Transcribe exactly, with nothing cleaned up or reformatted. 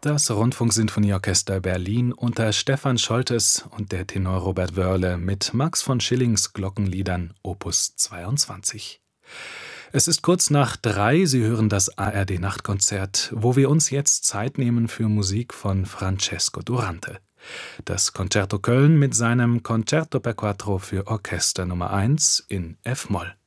Das Rundfunksinfonieorchester Berlin unter Stefan Scholtes und der Tenor Robert Wörle mit Max von Schillings Glockenliedern Opus zweiundzwanzig. Es ist kurz nach drei, Sie hören das A R D-Nachtkonzert, wo wir uns jetzt Zeit nehmen für Musik von Francesco Durante. Das Concerto Köln mit seinem Concerto per Quattro für Orchester Nummer eins in F-Moll.